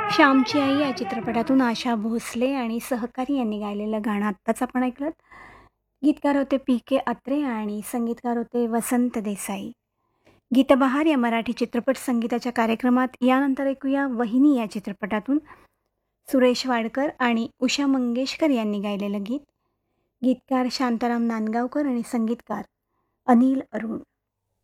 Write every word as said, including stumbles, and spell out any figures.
श्यामची आई या चित्रपटातून आशा भोसले आणि सहकारी यांनी गायलेलं गाणं आत्ताच आपण ऐकलं. गीतकार होते पी के अत्रे आणि संगीतकार होते वसंत देसाई. गीतबहार या मराठी चित्रपट संगीताच्या कार्यक्रमात यानंतर ऐकूया वहिनी या चित्रपटातून सुरेश वाडकर आणि उषा मंगेशकर यांनी गायलेलं गीत. गीतकार शांताराम नांदगावकर आणि संगीतकार अनिल अरुण.